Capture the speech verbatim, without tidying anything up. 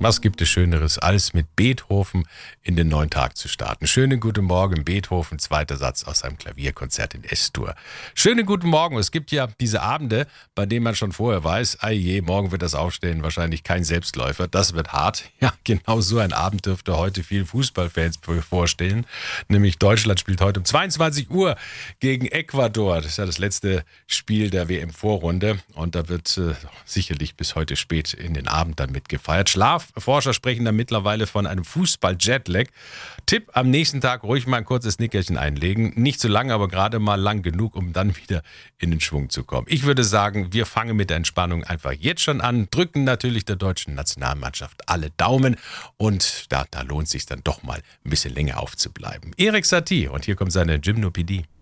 Was gibt es Schöneres, als mit Beethoven in den neuen Tag zu starten? Schönen guten Morgen, Beethoven, zweiter Satz aus seinem Klavierkonzert in S-Dur. Schönen guten Morgen. Es gibt ja diese Abende, bei denen man schon vorher weiß, ei je, morgen wird das Aufstehen wahrscheinlich kein Selbstläufer. Das wird hart. Ja, genau so ein Abend dürfte heute vielen Fußballfans bevorstehen. Nämlich Deutschland spielt heute um zweiundzwanzig Uhr gegen Ecuador. Das ist ja das letzte Spiel der W M-Vorrunde. Und da wird äh, sicherlich bis heute spät in den Abend dann mitgefeiert. Schlafforscher sprechen da mittlerweile von einem Fußball-Jetlag. Tipp, am nächsten Tag ruhig mal ein kurzes Nickerchen einlegen. Nicht zu lang, aber gerade mal lang genug, um dann wieder in den Schwung zu kommen. Ich würde sagen, wir fangen mit der Entspannung einfach jetzt schon an, drücken natürlich der deutschen Nationalmannschaft alle Daumen und da, da lohnt es sich dann doch mal ein bisschen länger aufzubleiben. Erik Satie und hier kommt seine Gymnopädie.